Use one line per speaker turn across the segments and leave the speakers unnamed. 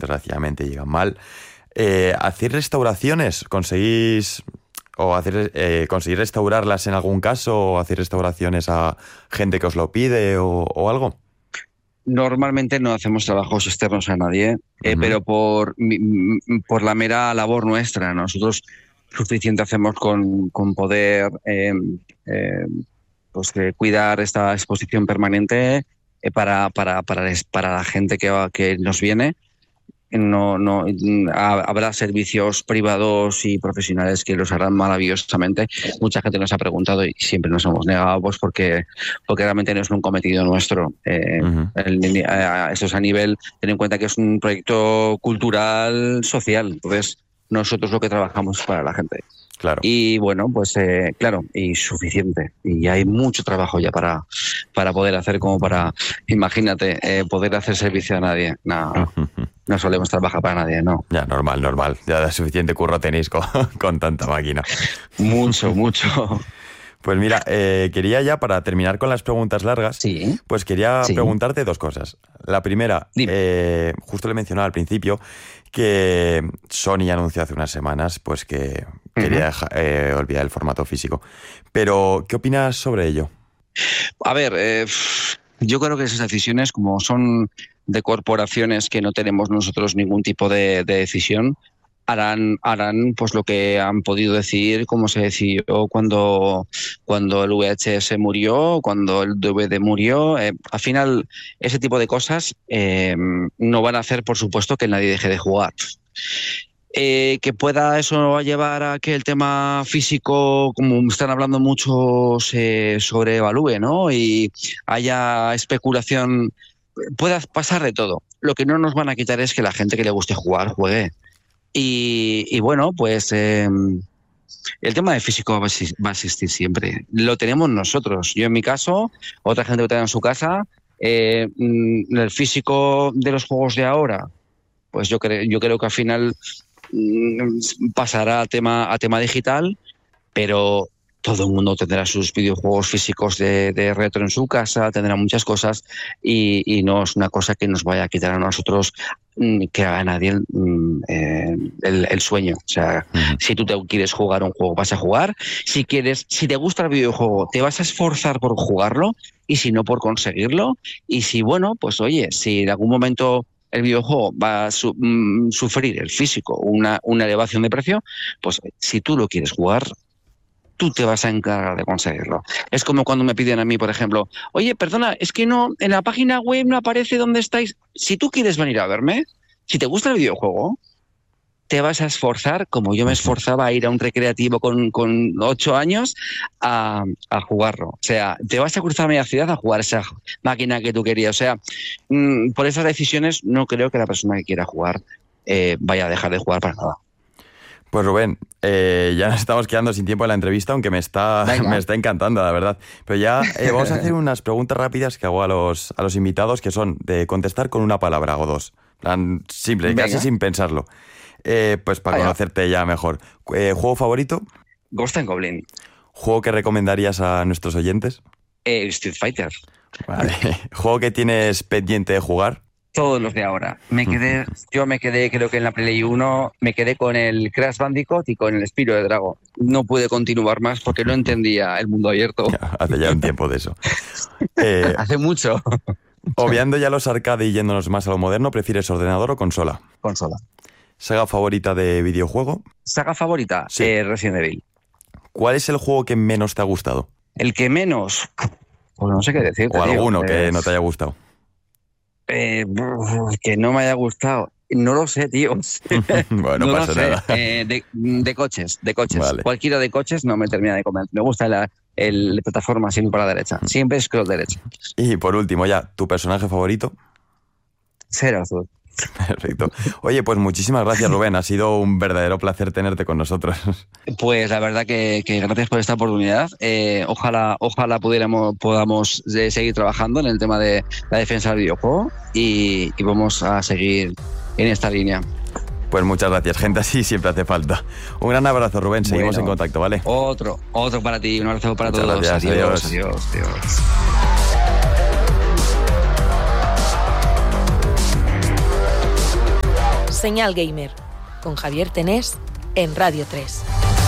desgraciadamente llegan mal. ¿Hacéis restauraciones? ¿Conseguís conseguir restaurarlas en algún caso? ¿O hacéis restauraciones a gente que os lo pide o algo?
Normalmente no hacemos trabajos externos a nadie, pero por la mera labor nuestra. Nosotros suficiente hacemos con poder pues cuidar esta exposición permanente para la gente que nos viene. Habrá servicios privados y profesionales que los harán maravillosamente. Mucha gente nos ha preguntado y siempre nos hemos negado, pues porque realmente no es un cometido nuestro. Esto es a nivel, ten en cuenta que es un proyecto cultural, social. Entonces, nosotros lo que trabajamos es para la gente.
Claro.
Y bueno, pues claro, y suficiente. Y hay mucho trabajo ya para poder hacer como para, imagínate, poder hacer servicio a nadie. No solemos trabajar para nadie, no.
Ya, normal. Ya suficiente curro tenéis con tanta máquina.
Mucho.
Pues mira, quería ya, para terminar con las preguntas largas, pues quería preguntarte dos cosas. La primera, justo le mencionaba al principio que Sony anunció hace unas semanas pues que quería olvidar el formato físico. Pero, ¿qué opinas sobre ello?
A ver, yo creo que esas decisiones, como son de corporaciones que no tenemos nosotros ningún tipo de decisión, harán pues lo que han podido decidir, como se decidió cuando el VHS murió, cuando el DVD murió. Al final, ese tipo de cosas no van a hacer, por supuesto, que nadie deje de jugar. Que pueda eso llevar a que el tema físico, como están hablando mucho, se sobrevalúe, ¿no? Y haya especulación. Pueda pasar de todo. Lo que no nos van a quitar es que la gente que le guste jugar, juegue. Y bueno, pues el tema de físico va a existir siempre. Lo tenemos nosotros. Yo en mi caso, otra gente que tenga en su casa, el físico de los juegos de ahora, pues yo creo que al final pasará a tema digital, pero todo el mundo tendrá sus videojuegos físicos de retro en su casa, tendrá muchas cosas y no es una cosa que nos vaya a quitar a nosotros que haga nadie el sueño. O sea, si tú te quieres jugar un juego, vas a jugar. Si te gusta el videojuego, te vas a esforzar por jugarlo y si no, por conseguirlo. Y si, bueno, pues oye, si en algún momento el videojuego va a sufrir el físico una elevación de precio, pues si tú lo quieres jugar, tú te vas a encargar de conseguirlo. Es como cuando me piden a mí, por ejemplo, oye, perdona, es que no, en la página web no aparece dónde estáis. Si tú quieres venir a verme, si te gusta el videojuego, te vas a esforzar, como yo me esforzaba a ir a un recreativo con 8 años a jugarlo. O sea, te vas a cruzar media ciudad a jugar esa máquina que tú querías. O sea, por esas decisiones no creo que la persona que quiera jugar vaya a dejar de jugar para nada.
Pues Rubén, ya nos estamos quedando sin tiempo en la entrevista, aunque me está encantando, la verdad. Pero ya vamos a hacer unas preguntas rápidas que hago a los invitados, que son de contestar con una palabra o dos. Plan simple, casi sin pensarlo. Pues para conocerte ya mejor. ¿Juego favorito?
Ghost 'n Goblin.
¿Juego que recomendarías a nuestros oyentes?
Street Fighter.
Vale. ¿Juego que tienes pendiente de jugar?
Todos los de ahora. Yo me quedé, creo que en la Play 1, me quedé con el Crash Bandicoot y con el Spyro the Dragon. No pude continuar más porque no entendía el mundo abierto.
Hace ya un tiempo de eso.
Hace mucho.
Obviando ya los arcade y yéndonos más a lo moderno, ¿prefieres ordenador o consola?
Consola.
¿Saga favorita de videojuego?
¿Saga favorita? Sí. Resident Evil.
¿Cuál es el juego que menos te ha gustado?
El que menos... Pues no sé qué decirte.
¿O alguno que no te haya gustado?
Que no me haya gustado. No lo sé, tío.
Bueno, no pasa nada.
De coches.
Vale.
Cualquiera de coches no me termina de convencer. Me gusta el plataforma siempre para la derecha. Siempre scroll derecho.
Y por último ya, ¿tu personaje favorito?
Zero Azul.
Perfecto. Oye, pues muchísimas gracias, Rubén. Ha sido un verdadero placer tenerte con nosotros.
Pues la verdad que gracias por esta oportunidad. Ojalá podamos seguir trabajando en el tema de la defensa del videojuego y vamos a seguir en esta línea.
Pues muchas gracias, gente así siempre hace falta. Un gran abrazo, Rubén. Seguimos en contacto, ¿vale?
Otro para ti. Un abrazo para
muchas
todos.
Gracias,
Adiós.
Señal Gamer, con Javier Tenés en Radio 3.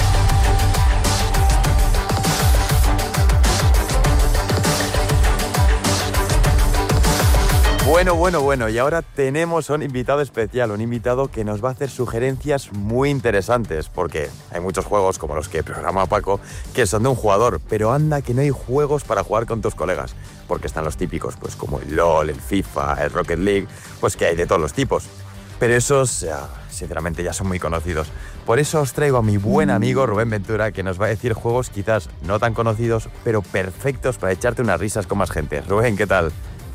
Bueno, y ahora tenemos un invitado especial, un invitado que nos va a hacer sugerencias muy interesantes, porque hay muchos juegos, como los que programa Paco, que son de un jugador, pero anda que no hay juegos para jugar con tus colegas, porque están los típicos, pues como el LOL, el FIFA, el Rocket League, pues que hay de todos los tipos. Pero esos, sinceramente, ya son muy conocidos. Por eso os traigo a mi buen amigo Rubén Ventura, que nos va a decir juegos quizás no tan conocidos, pero perfectos para echarte unas risas con más gente. Rubén, ¿qué tal?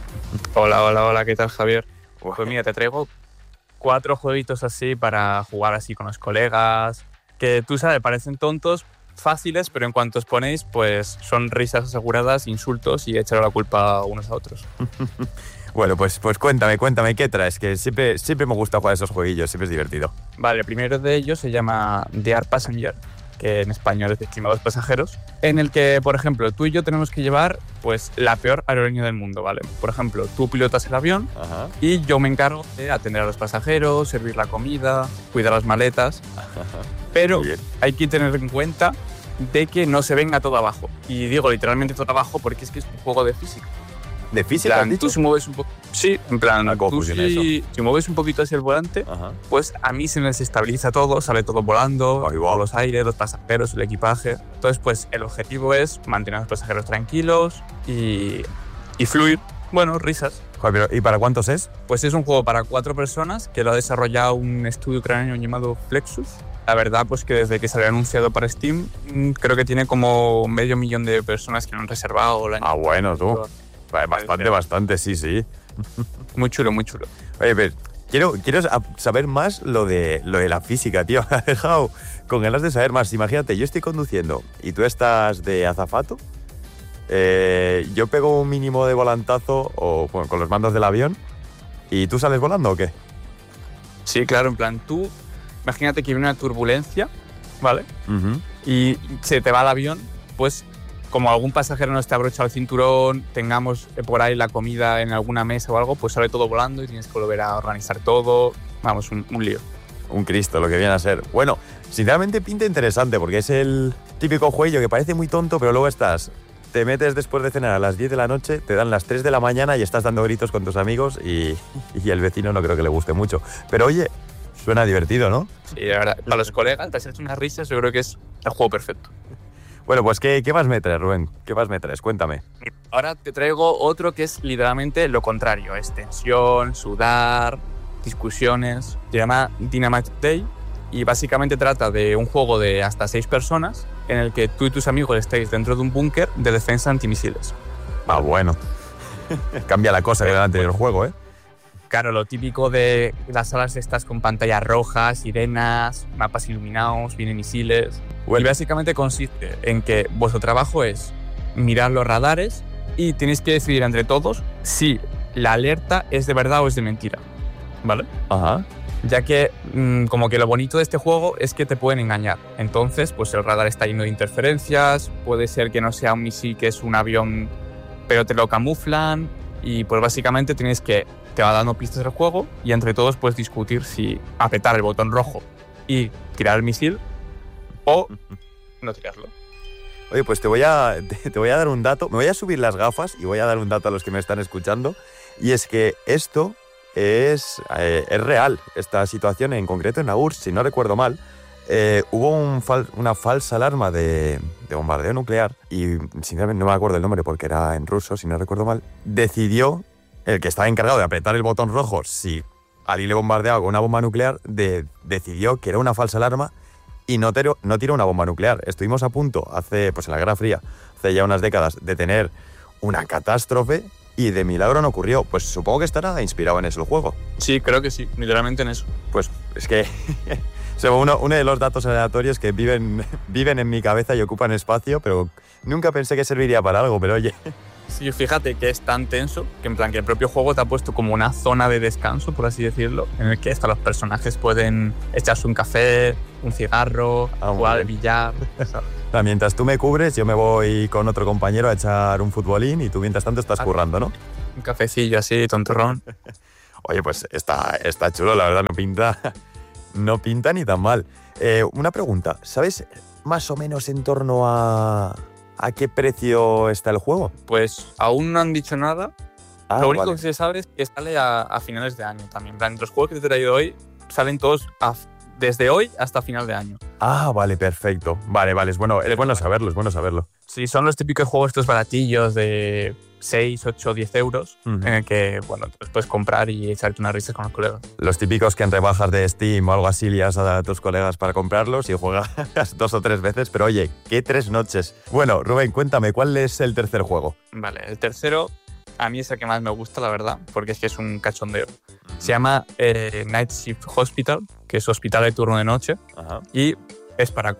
Hola, ¿qué tal, Javier? Pues mira, te traigo 4 jueguitos así para jugar así con los colegas, que tú sabes, parecen tontos, fáciles, pero en cuanto os ponéis, pues son risas aseguradas, insultos y echar la culpa unos a otros.
Bueno, pues cuéntame, ¿qué traes? Que siempre me gusta jugar esos jueguillos, siempre es divertido.
Vale, el primero de ellos se llama The Air Passenger, que en español es Estimados Pasajeros, en el que, por ejemplo, tú y yo tenemos que llevar pues la peor aerolínea del mundo, ¿vale? Por ejemplo, tú pilotas el avión. Ajá. Y yo me encargo de atender a los pasajeros, servir la comida, cuidar las maletas. Ajá. Pero hay que tener en cuenta de que no se venga todo abajo. Y digo literalmente todo abajo porque es que es un juego de física.
¿De física?
En plan, tú si mueves un poco... Sí, en plan, tú si mueves un poquito hacia el volante, ajá, pues a mí se me desestabiliza todo, sale todo volando, los aires, los pasajeros, el equipaje. Entonces, pues el objetivo es mantener a los pasajeros tranquilos y fluir. Bueno, risas.
Joder, ¿y para cuántos es?
Pues es un juego para 4 personas que lo ha desarrollado un estudio ucraniano llamado Flexus. La verdad, pues que desde que se había anunciado para Steam, creo que tiene como 500.000 de personas que lo han reservado.
Bueno, tú. Bastante, sí.
Muy chulo.
Oye, pero quiero saber más lo de la física, tío. Me ha dejado con ganas de saber más. Imagínate, yo estoy conduciendo y tú estás de azafato. Yo pego un mínimo de volantazo con los mandos del avión y tú sales volando, ¿o qué?
Sí, claro, en plan, tú imagínate que viene una turbulencia, ¿vale? Uh-huh. Y se te va el avión, pues como algún pasajero no esté abrochado el cinturón, tengamos por ahí la comida en alguna mesa o algo, pues sale todo volando y tienes que volver a organizar todo. Vamos, un lío.
Un Cristo, lo que viene a ser. Bueno, sinceramente pinta interesante porque es el típico juego que parece muy tonto, pero luego te metes después de cenar a las 10 de la noche, te dan las 3 de la mañana y estás dando gritos con tus amigos y el vecino no creo que le guste mucho. Pero oye, suena divertido, ¿no?
Sí, la verdad, para los colegas, para hacerte unas risas, yo creo que es el juego perfecto.
Bueno, pues ¿qué más me traes, Rubén? ¿Qué más me traes? Cuéntame.
Ahora te traigo otro que es literalmente lo contrario. Es tensión, sudar, discusiones. Se llama Dynamite Day y básicamente trata de un juego de hasta 6 personas en el que tú y tus amigos estáis dentro de un búnker de defensa antimisiles.
Bueno. Cambia la cosa delante del juego, ¿eh?
Claro, lo típico de las salas estas con pantallas rojas, sirenas, mapas iluminados, vienen misiles. Bueno. Y básicamente consiste en que vuestro trabajo es mirar los radares y tenéis que decidir entre todos si la alerta es de verdad o es de mentira, ¿vale?
Ajá.
Ya que como que lo bonito de este juego es que te pueden engañar. Entonces, pues el radar está lleno de interferencias, puede ser que no sea un misil, que es un avión, pero te lo camuflan y pues básicamente te va dando pistas del juego y entre todos puedes discutir si apretar el botón rojo y tirar el misil o no tirarlo.
Oye, pues te voy a dar un dato. Me voy a subir las gafas y voy a dar un dato a los que me están escuchando. Y es que esto es real. Esta situación en concreto en la URSS, si no recuerdo mal, hubo una falsa alarma de bombardeo nuclear y sinceramente no me acuerdo el nombre porque era en ruso, si no recuerdo mal. Decidió el que estaba encargado de apretar el botón rojo si alguien le bombardeaba con una bomba nuclear, decidió que era una falsa alarma y no tiró una bomba nuclear. Estuvimos a punto, en la Guerra Fría, hace ya unas décadas, de tener una catástrofe y de milagro no ocurrió. Pues supongo que estará inspirado en eso el juego.
Sí, creo que sí, literalmente en eso.
Pues es que uno de los datos aleatorios que viven en mi cabeza y ocupan espacio, pero nunca pensé que serviría para algo, pero oye...
Sí, fíjate que es tan tenso que en plan que el propio juego te ha puesto como una zona de descanso, por así decirlo, en el que hasta los personajes pueden echarse un café, un cigarro, jugar al billar.
Mientras tú me cubres, yo me voy con otro compañero a echar un futbolín y tú mientras tanto estás currando, ¿no?
Un cafecillo así, tontorrón.
Oye, pues está chulo, la verdad, no pinta ni tan mal. Una pregunta, ¿sabes más o menos en torno a qué precio está el juego?
Pues aún no han dicho nada. Lo único que se sabe es que sale a finales de año también. En plan, los juegos que te he traído hoy salen todos desde hoy hasta final de año.
Ah, vale, perfecto. Vale, es bueno saberlo.
Sí, son los típicos juegos estos baratillos de 6, 8, 10 euros, en el que, bueno, los puedes comprar y echarte unas risas con los colegas.
Los típicos que en rebajas de Steam o algo así lias a tus colegas para comprarlos y juegas 2 o 3 veces, pero oye, ¿qué 3 noches? Bueno, Rubén, cuéntame, ¿cuál es el tercer juego?
Vale, el tercero a mí es el que más me gusta, la verdad, porque es que es un cachondeo. Se llama Night Shift Hospital, que es hospital de turno de noche.
Ajá.
Y es para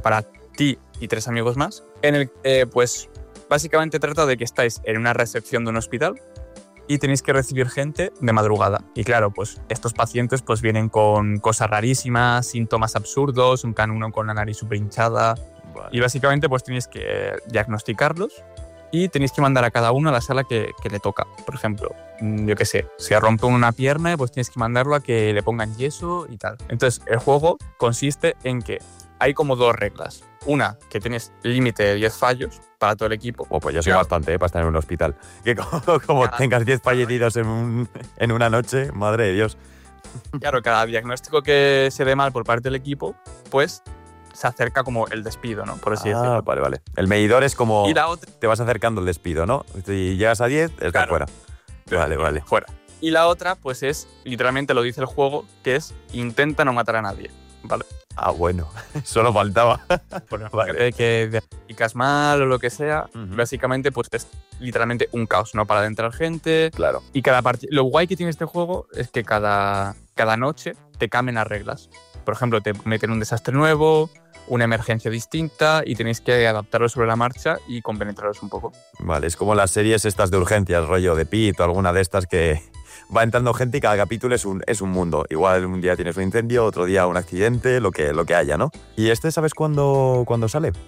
ti y 3 amigos más, en el pues básicamente trata de que estáis en una recepción de un hospital y tenéis que recibir gente de madrugada. Y claro, pues estos pacientes pues vienen con cosas rarísimas, síntomas absurdos, un uno con la nariz súper hinchada.
Vale.
Y básicamente pues tenéis que diagnosticarlos y tenéis que mandar a cada uno a la sala que le toca. Por ejemplo, yo qué sé, si rompe una pierna, pues tienes que mandarlo a que le pongan yeso y tal. Entonces, el juego consiste en que hay como 2 reglas. Una, que tienes límite de 10 fallos para todo el equipo.
Pues ya soy bastante, para estar en un hospital. Que como tengas 10 fallecidos en una noche, madre de Dios.
Claro, cada diagnóstico que se dé mal por parte del equipo, pues se acerca como el despido, ¿no? Por así decirlo.
Vale. El medidor es como
y la otra,
te vas acercando el despido, ¿no? Si llegas a 10, estás fuera. Vale.
Fuera. Y la otra, pues es, literalmente lo dice el juego, que es intenta no matar a nadie, ¿vale?
Ah, bueno. Solo faltaba.
Bueno, vale. Que diagnosticas mal o lo que sea, básicamente pues es literalmente un caos, no para de entrar gente.
Claro.
Y lo guay que tiene este juego es que cada noche te cambian las reglas. Por ejemplo, te meten un desastre nuevo, una emergencia distinta y tenéis que adaptarlo sobre la marcha y compenetraros un poco.
Vale, es como las series estas de urgencias, rollo de Pit o alguna de estas que va entrando gente y cada capítulo es un mundo. Igual un día tienes un incendio, otro día un accidente, lo que haya, ¿no? ¿Y sabes cuándo sale?
Lo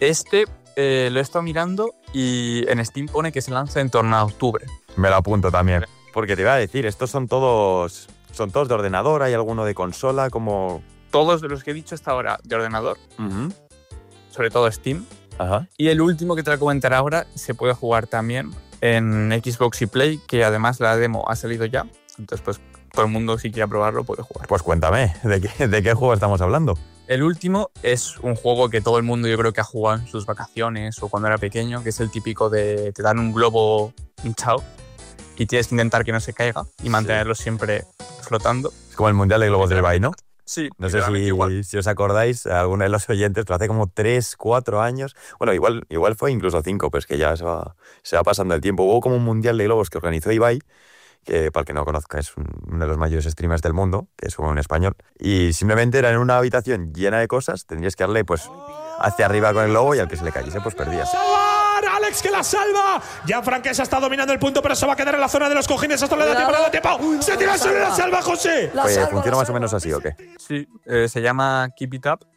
he estado mirando y en Steam pone que se lanza en torno a octubre.
Me lo apunto también. Porque te iba a decir, estos son todos de ordenador, hay alguno de consola, como...
Todos de los que he dicho hasta ahora de ordenador, sobre todo Steam.
Ajá.
Y el último que te voy a comentar ahora se puede jugar también en Xbox y Play, que además la demo ha salido ya. Entonces, pues todo el mundo, si quiere probarlo, puede jugar.
Pues cuéntame, ¿de qué juego estamos hablando?
El último es un juego que todo el mundo yo creo que ha jugado en sus vacaciones o cuando era pequeño, que es el típico de te dan un globo hinchado y tienes que intentar que no se caiga y mantenerlo siempre flotando.
Es como el Mundial de Globos del Bay, ¿no?
Sí.
No sé si os acordáis, alguno de los oyentes, pero hace como 3, 4 años, bueno, igual fue incluso 5, pues que ya se va pasando el tiempo. Hubo como un Mundial de Globos que organizó Ibai, que para el que no conozca es uno de los mayores streamers del mundo, que es un español, y simplemente era en una habitación llena de cosas, tendrías que darle pues hacia arriba con el globo y al que se le cayese pues perdías.
Alex que la salva. Ya Franquesa está dominando el punto, pero se va a quedar en la zona de los cojines. Esto le da tiempo. Se tira sobre la salva, José.
¿Funciona más o menos así o qué?
Sí, se llama Keep It Up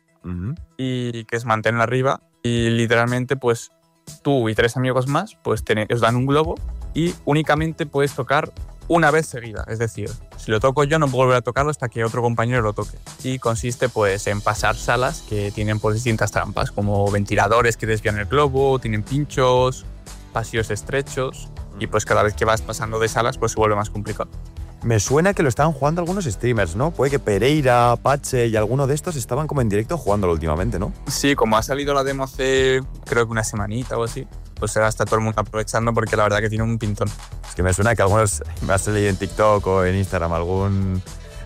y que es mantenerlo arriba. Y literalmente, pues tú y 3 amigos más, pues os dan un globo y únicamente puedes tocar una vez seguida. Es decir, si lo toco yo, no puedo volver a tocarlo hasta que otro compañero lo toque. Y consiste pues en pasar salas que tienen pues distintas trampas, como ventiladores que desvían el globo, tienen pinchos, pasillos estrechos, y pues cada vez que vas pasando de salas pues se vuelve más complicado.
Me suena que lo estaban jugando algunos streamers, ¿no? Puede que Pereira, Pache y alguno de estos estaban como en directo jugándolo últimamente, ¿no?
Sí, como ha salido la demo hace creo que una semanita o así, pues ahora está todo el mundo aprovechando porque la verdad que tiene un pintón.
Es que me suena que algunos me ha salido en TikTok o en Instagram algún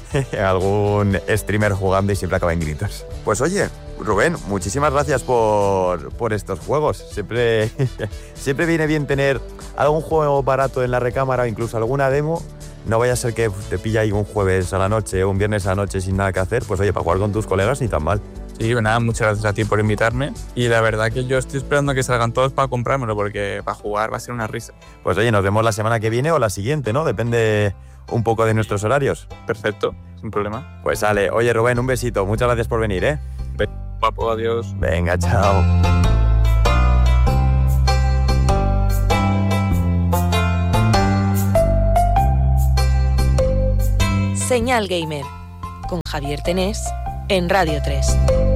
streamer jugando y siempre acaba en gritos. Pues oye, Rubén, muchísimas gracias por estos juegos. Siempre viene bien tener algún juego barato en la recámara o incluso alguna demo. No vaya a ser que te pilla ahí un jueves a la noche o un viernes a la noche sin nada que hacer. Pues oye, para jugar con tus colegas ni tan mal.
Sí, nada, muchas gracias a ti por invitarme. Y la verdad que yo estoy esperando que salgan todos para comprármelo porque para jugar va a ser una risa.
Pues oye, nos vemos la semana que viene o la siguiente, ¿no? Depende un poco de nuestros horarios.
Perfecto, sin problema.
Pues sale. Oye, Rubén, un besito. Muchas gracias por venir, ¿eh?
Guapo, adiós.
Venga, chao.
Señal Gamer, con Javier Tenés, en Radio 3.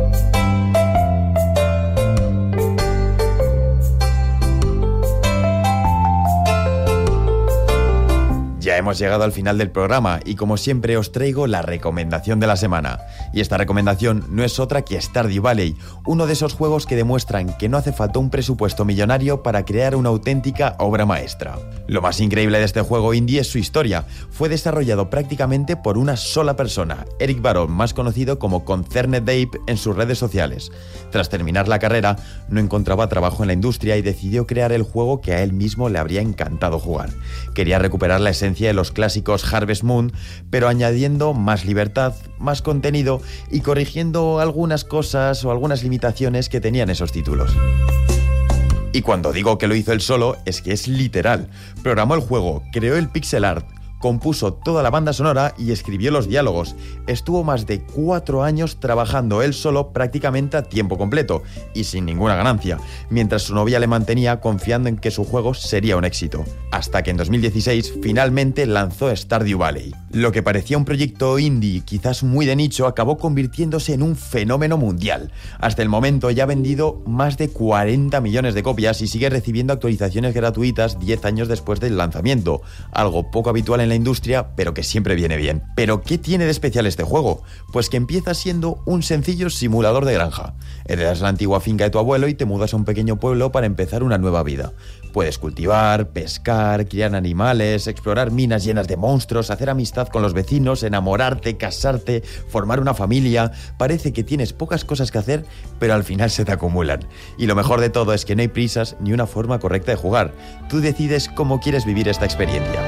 Ya hemos llegado al final del programa y como siempre os traigo la recomendación de la semana. Y esta recomendación no es otra que Stardew Valley, uno de esos juegos que demuestran que no hace falta un presupuesto millonario para crear una auténtica obra maestra. Lo más increíble de este juego indie es su historia. Fue desarrollado prácticamente por una sola persona, Eric Barón, más conocido como Concerned Ape en sus redes sociales. Tras terminar la carrera, no encontraba trabajo en la industria y decidió crear el juego que a él mismo le habría encantado jugar. Quería recuperar la esencia de los clásicos Harvest Moon, pero añadiendo más libertad, más contenido y corrigiendo algunas cosas o algunas limitaciones que tenían esos títulos. Y cuando digo que lo hizo él solo, es que es literal. Programó el juego, creó el pixel art, compuso toda la banda sonora y escribió los diálogos. Estuvo más de 4 años trabajando él solo prácticamente a tiempo completo y sin ninguna ganancia, mientras su novia le mantenía confiando en que su juego sería un éxito. Hasta que en 2016 finalmente lanzó Stardew Valley. Lo que parecía un proyecto indie, quizás muy de nicho, acabó convirtiéndose en un fenómeno mundial. Hasta el momento ya ha vendido más de 40 millones de copias y sigue recibiendo actualizaciones gratuitas 10 años después del lanzamiento, algo poco habitual en la industria, pero que siempre viene bien. ¿Pero qué tiene de especial este juego? Pues que empieza siendo un sencillo simulador de granja. Heredas la antigua finca de tu abuelo y te mudas a un pequeño pueblo para empezar una nueva vida. Puedes cultivar, pescar, criar animales, explorar minas llenas de monstruos, hacer amistad con los vecinos, enamorarte, casarte, formar una familia. Parece que tienes pocas cosas que hacer, pero al final se te acumulan. Y lo mejor de todo es que no hay prisas ni una forma correcta de jugar. Tú decides cómo quieres vivir esta experiencia.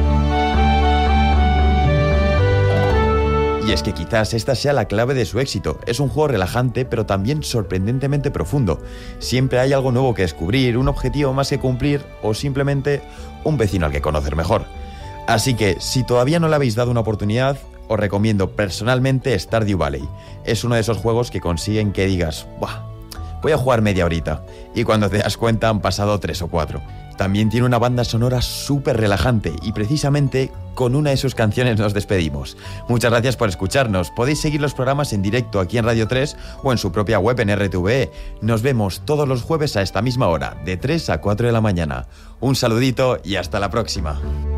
Y es que quizás esta sea la clave de su éxito. Es un juego relajante, pero también sorprendentemente profundo. Siempre hay algo nuevo que descubrir, un objetivo más que cumplir o simplemente un vecino al que conocer mejor. Así que, si todavía no le habéis dado una oportunidad, os recomiendo personalmente Stardew Valley. Es uno de esos juegos que consiguen que digas, ¡buah! Voy a jugar media horita. Y cuando te das cuenta han pasado 3 o 4. También tiene una banda sonora súper relajante y precisamente con una de sus canciones nos despedimos. Muchas gracias por escucharnos. Podéis seguir los programas en directo aquí en Radio 3 o en su propia web en RTVE. Nos vemos todos los jueves a esta misma hora, de 3 a 4 de la mañana. Un saludito y hasta la próxima.